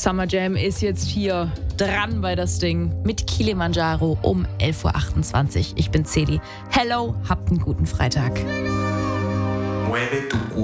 Summer Jam ist jetzt hier dran bei das Ding. Mit Kilimanjaro um 11.28 Uhr. Ich bin Celi. Hello, habt einen guten Freitag. Mueve tu